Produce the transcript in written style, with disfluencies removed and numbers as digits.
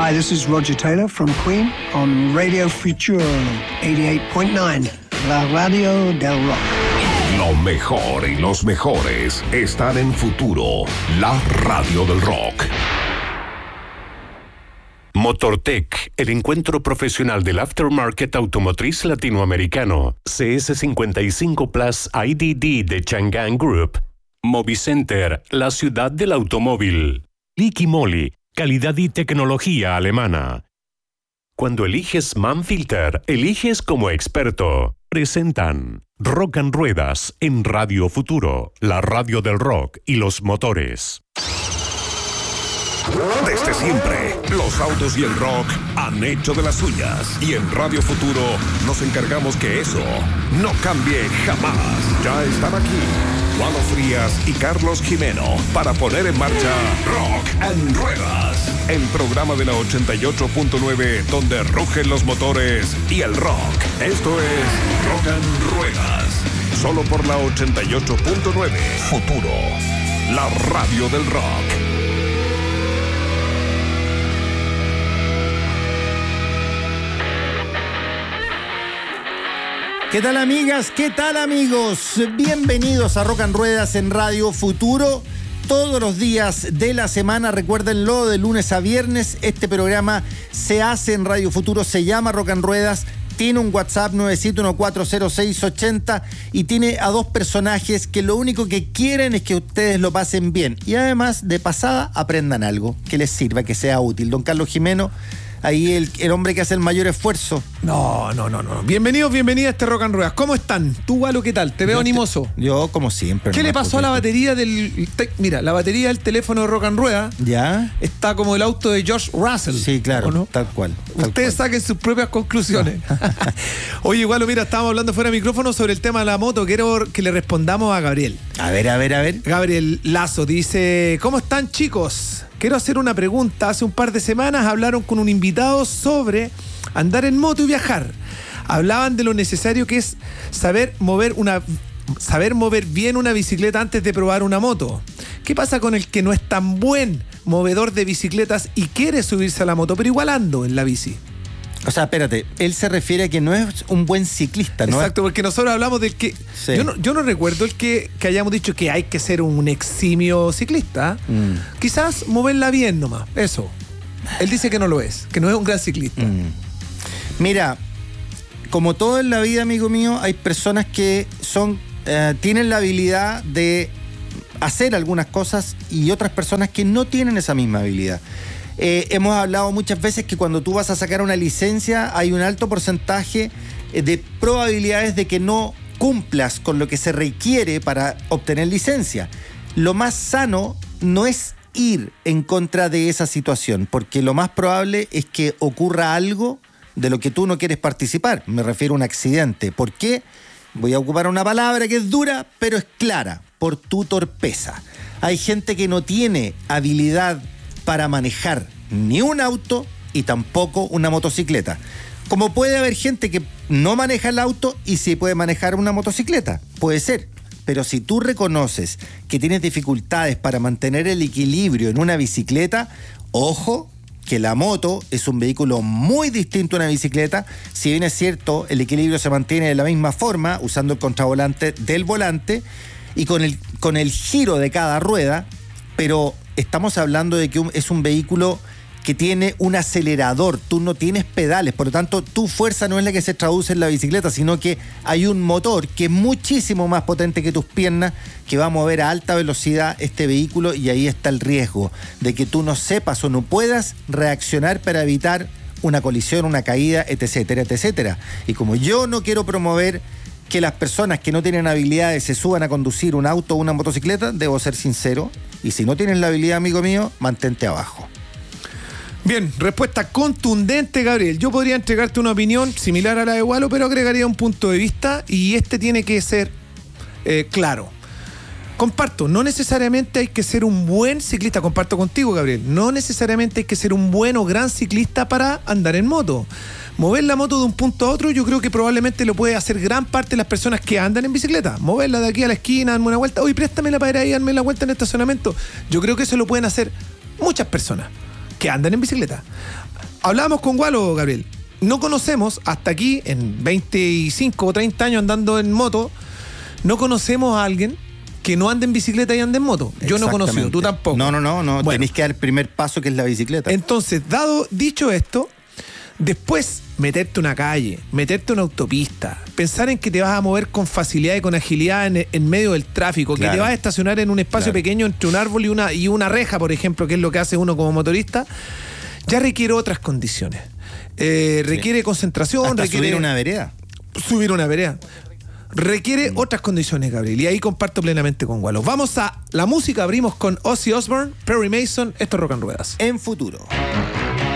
Hi, this is Roger Taylor from Queen on Radio Futuro 88.9, la radio del rock. Lo mejor y los mejores están en Futuro, la radio del rock. Motortech, el encuentro profesional del aftermarket automotriz latinoamericano. CS55 Plus IDD de Chang'an Group. Movicenter, la ciudad del automóvil. Liqui Moly, calidad y tecnología alemana. Cuando eliges Manfilter, eliges como experto. Presentan Rock and Ruedas en Radio Futuro, la radio del rock y los motores. Desde siempre, los autos y el rock han hecho de las suyas. Y en Radio Futuro nos encargamos que eso no cambie jamás. Ya están aquí Juan Frías y Carlos Jimeno para poner en marcha Rock and Ruedas, el programa de la 88.9 donde rugen los motores y el rock. Esto es Rock and Ruedas, solo por la 88.9 Futuro, la radio del rock. ¿Qué tal, amigas? ¿Qué tal, amigos? Bienvenidos a Rock and Ruedas en Radio Futuro. Todos los días de la semana, recuérdenlo, de lunes a viernes, este programa se hace en Radio Futuro, se llama Rock and Ruedas, tiene un WhatsApp 971400680 y tiene a dos personajes que lo único que quieren es que ustedes lo pasen bien y además, de pasada, aprendan algo que les sirva, que sea útil. Don Carlos Jimeno, ahí el hombre que hace el mayor esfuerzo. No. Bienvenidos, bienvenida a este Rock and Ruedas. ¿Cómo están? Tú, Galo, ¿qué tal? Te veo animoso. Yo, como siempre. ¿Qué le pasó a la batería del... Mira, la batería del teléfono de Rock and Ruedas ¿ya? Está como el auto de George Russell. Sí, claro, ¿no? tal cual. Ustedes saquen sus propias conclusiones. Oye, Galo, mira, estábamos hablando fuera de micrófono sobre el tema de la moto. Quiero que le respondamos a Gabriel. A ver. Gabriel Lazo dice: ¿cómo están, chicos? Quiero hacer una pregunta. Hace un par de semanas hablaron con un invitado sobre andar en moto y viajar. Hablaban de lo necesario que es saber mover bien una bicicleta antes de probar una moto. ¿Qué pasa con el que no es tan buen movedor de bicicletas y quiere subirse a la moto, pero igual ando en la bici? O sea, espérate, él se refiere a que no es un buen ciclista, ¿no? Exacto, porque nosotros hablamos del que... Sí. Yo no recuerdo el que hayamos dicho que hay que ser un eximio ciclista. Quizás moverla bien nomás, eso. Él dice que no lo es, que no es un gran ciclista. Mira, como todo en la vida, amigo mío, hay personas que tienen la habilidad de hacer algunas cosas y otras personas que no tienen esa misma habilidad. Hemos hablado muchas veces que cuando tú vas a sacar una licencia hay un alto porcentaje de probabilidades de que no cumplas con lo que se requiere para obtener licencia. Lo más sano no es ir en contra de esa situación, porque lo más probable es que ocurra algo de lo que tú no quieres participar. Me refiero a un accidente. ¿Por qué? Voy a ocupar una palabra que es dura, pero es clara: por tu torpeza. Hay gente que no tiene habilidad para manejar ni un auto y tampoco una motocicleta. Como puede haber gente que no maneja el auto y sí puede manejar una motocicleta, puede ser. Pero si tú reconoces que tienes dificultades para mantener el equilibrio en una bicicleta, ojo, que la moto es un vehículo muy distinto a una bicicleta. Si bien es cierto, el equilibrio se mantiene de la misma forma, usando el contravolante del volante y con el giro de cada rueda, pero estamos hablando de que es un vehículo que tiene un acelerador, tú no tienes pedales, por lo tanto tu fuerza no es la que se traduce en la bicicleta, sino que hay un motor que es muchísimo más potente que tus piernas, que va a mover a alta velocidad este vehículo, y ahí está el riesgo de que tú no sepas o no puedas reaccionar para evitar una colisión, una caída, etcétera, etcétera. Y como yo no quiero promover que las personas que no tienen habilidades se suban a conducir un auto o una motocicleta, debo ser sincero, y si no tienes la habilidad, amigo mío, mantente abajo. Bien, respuesta contundente, Gabriel. Yo podría entregarte una opinión similar a la de Walo, pero agregaría un punto de vista, y este tiene que ser claro. Comparto, no necesariamente hay que ser un buen ciclista, comparto contigo, Gabriel, no necesariamente hay que ser un buen o gran ciclista para andar en moto. Mover la moto de un punto a otro, yo creo que probablemente lo puede hacer gran parte de las personas que andan en bicicleta. Moverla de aquí a la esquina, darme una vuelta. Oye, préstamela para ir ahí, darme la vuelta en el estacionamiento. Yo creo que eso lo pueden hacer muchas personas que andan en bicicleta. hablábamos con Gualo, Gabriel. No conocemos hasta aquí, en 25 o 30 años andando en moto, no conocemos a alguien que no ande en bicicleta y ande en moto. Yo no he conocido, tú tampoco. No. Bueno. Tenéis que dar el primer paso, que es la bicicleta. Entonces, dicho esto, después meterte una calle, meterte una autopista, pensar en que te vas a mover con facilidad y con agilidad en medio del tráfico, Claro. que te vas a estacionar en un espacio Claro. pequeño entre un árbol y una reja, por ejemplo, que es lo que hace uno como motorista, ya requiere otras condiciones. Requiere concentración, Hasta requiere subir una vereda. subir una vereda. Requiere otras condiciones, Gabriel, y ahí comparto plenamente con Gualo. Vamos a la música, abrimos con Ozzy Osbourne, Perry Mason, esto es Rock and Ruedas. En futuro.